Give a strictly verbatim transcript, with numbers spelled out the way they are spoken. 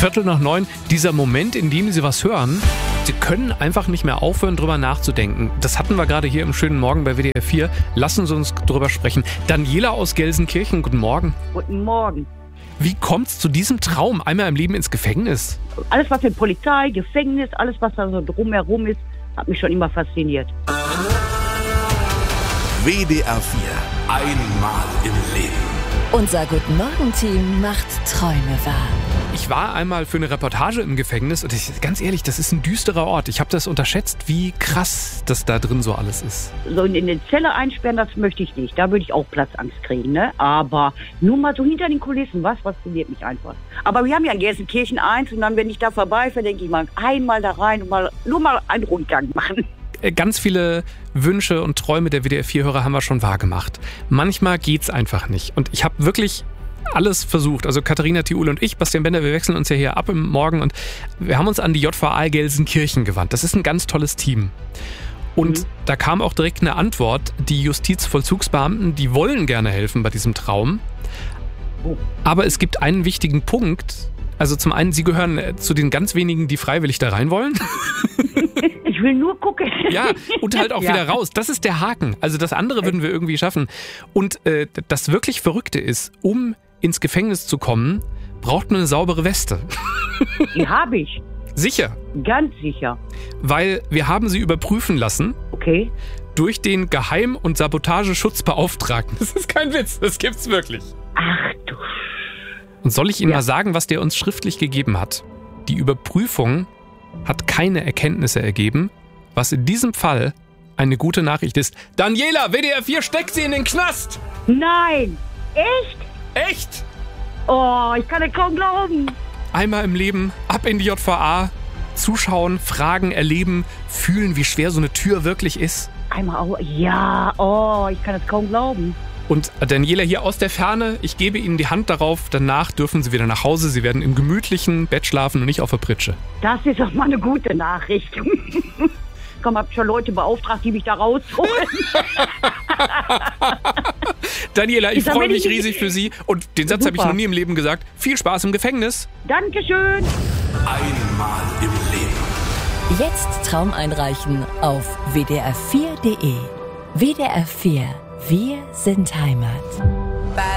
Viertel nach neun, dieser Moment, in dem Sie was hören, Sie können einfach nicht mehr aufhören, drüber nachzudenken. Das hatten wir gerade hier im schönen Morgen bei W D R vier. Lassen Sie uns drüber sprechen. Daniela aus Gelsenkirchen, guten Morgen. Guten Morgen. Wie kommt es zu diesem Traum, einmal im Leben ins Gefängnis? Alles, was mit Polizei, Gefängnis, alles, was da so drumherum ist, hat mich schon immer fasziniert. W D R vier. Einmal im Leben. Unser Guten Morgen-Team macht Träume wahr. Ich war einmal für eine Reportage im Gefängnis und ich, ganz ehrlich, das ist ein düsterer Ort. Ich habe das unterschätzt, wie krass das da drin so alles ist. So in eine Zelle einsperren, das möchte ich nicht. Da würde ich auch Platzangst kriegen, ne? Aber nur mal so hinter den Kulissen, was fasziniert mich einfach. Aber wir haben ja in Gelsenkirchen eins und dann, wenn ich da vorbeifahre, denke ich mal, einmal da rein und mal, nur mal einen Rundgang machen. Ganz viele Wünsche und Träume der W D R vier Hörer haben wir schon wahrgemacht. Manchmal geht's einfach nicht. Und ich habe wirklich alles versucht. Also Katharina Thiul und ich, Bastian Bender, wir wechseln uns ja hier ab im Morgen und wir haben uns an die J V A Gelsenkirchen gewandt. Das ist ein ganz tolles Team. Und mhm. da kam auch direkt eine Antwort. Die Justizvollzugsbeamten, die wollen gerne helfen bei diesem Traum. Oh. Aber es gibt einen wichtigen Punkt. Also zum einen, Sie gehören zu den ganz wenigen, die freiwillig da rein wollen. Ich will nur gucken. Ja, und halt auch ja. wieder raus. Das ist der Haken. Also das andere würden wir irgendwie schaffen. Und äh, das wirklich Verrückte ist, um ins Gefängnis zu kommen, braucht man eine saubere Weste. Die habe ich. Sicher? Ganz sicher. Weil wir haben sie überprüfen lassen. Okay. Durch den Geheim- und Sabotageschutzbeauftragten. Das ist kein Witz, das gibt's wirklich. Ach du. Und soll ich Ihnen ja. mal sagen, was der uns schriftlich gegeben hat? Die Überprüfung hat keine Erkenntnisse ergeben, was in diesem Fall eine gute Nachricht ist. Daniela, W D R vier steckt sie in den Knast! Nein! Echt? Echt? Oh, ich kann es kaum glauben. Einmal im Leben, ab in die J V A, zuschauen, fragen, erleben, fühlen, wie schwer so eine Tür wirklich ist. Einmal auch, ja, oh, ich kann es kaum glauben. Und Daniela hier aus der Ferne, ich gebe Ihnen die Hand darauf, danach dürfen Sie wieder nach Hause. Sie werden im gemütlichen Bett schlafen und nicht auf der Pritsche. Das ist doch mal eine gute Nachricht. Komm, hab schon Leute beauftragt, die mich da rausholen. Daniela, ich, ich freue mich ich riesig für Sie. Und den Satz habe ich noch nie im Leben gesagt. Viel Spaß im Gefängnis. Dankeschön. Einmal im Leben. Jetzt Traum einreichen auf w d r vier punkt d e. W D R vier. Wir sind Heimat.